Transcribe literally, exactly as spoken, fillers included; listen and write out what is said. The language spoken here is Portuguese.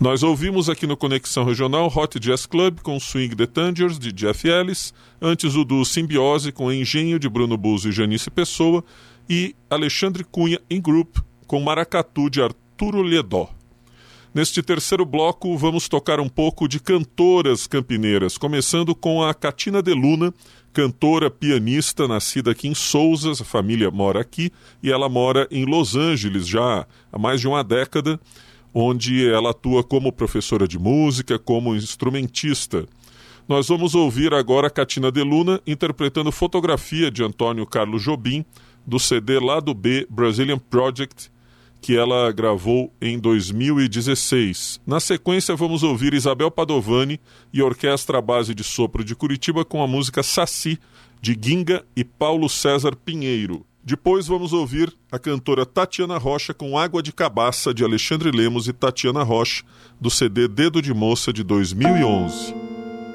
Nós ouvimos aqui no Conexão Regional Hot Jazz Club com Swing the Tangers, de Jeff Ellis, antes o do Simbiose com Engenho, de Bruno Buzo e Janice Pessoa, e Alexandre Cunha em Group com Maracatu, de Arturo Liedó. Neste terceiro bloco vamos tocar um pouco de cantoras campineiras, começando com a Catina de Luna, cantora, pianista, nascida aqui em Sousa. A família mora aqui e ela mora em Los Angeles já há mais de uma década, onde ela atua como professora de música, como instrumentista. Nós vamos ouvir agora a Catina de Luna interpretando Fotografia, de Antônio Carlos Jobim, do C D Lado B Brazilian Project, que ela gravou em dois mil e dezesseis. Na sequência vamos ouvir Isabel Padovani e a Orquestra à Base de Sopro de Curitiba com a música Saci, de Ginga e Paulo César Pinheiro. Depois vamos ouvir a cantora Tatiana Rocha com Água de Cabaça, de Alexandre Lemos e Tatiana Rocha, do C D Dedo de Moça, de dois mil e onze.